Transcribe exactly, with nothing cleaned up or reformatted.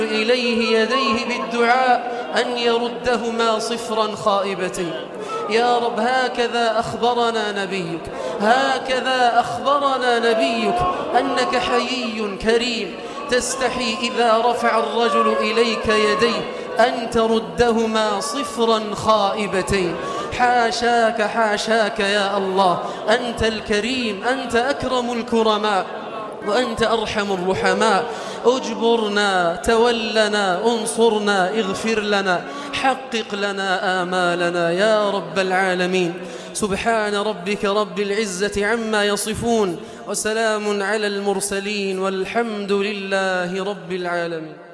إليه يديه بالدعاء أن يردهما صفرا خائبتين. يا رب هكذا أخبرنا نبيك هكذا أخبرنا نبيك أنك حيي كريم تستحي إذا رفع الرجل إليك يديه أن تردهما صفرا خائبتين. حاشاك حاشاك يا الله، أنت الكريم، أنت أكرم الكرماء، وأنت أرحم الرحماء. أجبرنا، تولنا، انصرنا، اغفر لنا، حقق لنا آمالنا يا رب العالمين. سبحان ربك رب العزة عما يصفون، وسلام على المرسلين، والحمد لله رب العالمين.